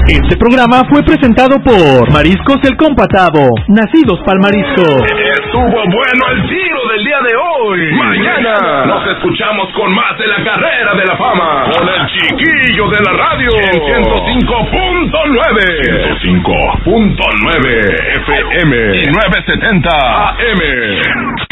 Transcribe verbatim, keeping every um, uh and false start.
Este programa fue presentado por Mariscos El Compatado, nacidos para el marisco. Estuvo bueno el tiro del día de hoy. Mañana nos escuchamos con más de la carrera de la fama, con el chiquillo de la radio, en ciento cinco punto nueve. ciento cinco punto nueve F M y novecientos setenta A M.